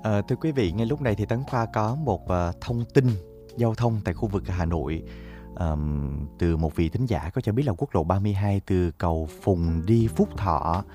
Thưa quý vị, ngay lúc này thì Tấn Khoa có một thông tin giao thông tại khu vực Hà Nội, từ một vị thính giả có cho biết là quốc lộ 32 từ cầu Phùng đi Phúc Thọ